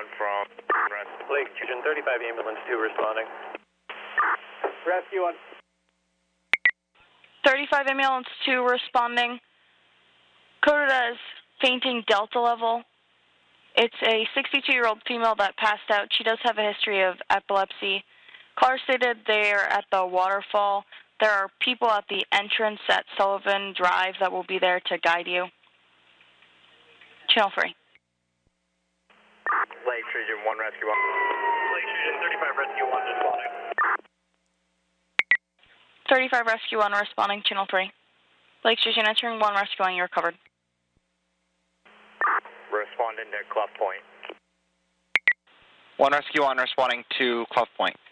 from Lake Fusion 35 ambulance 2 responding. Rescue 1. 35 ambulance 2 responding. Coded as fainting Delta level. It's a 62-year-old female that passed out. She does have a history of epilepsy. Caller stated they are at the waterfall. There are people at the entrance at Sullivan Drive that will be there to guide you. Channel 3. Lake Fusion 1, Rescue 1. Lake Fusion 35 Rescue 1 responding. 35 Rescue 1 responding, Channel 3. Lake Fusion entering 1, rescuing, you're covered. Responding to Clough Point. 1 Rescue 1 responding to Clough Point.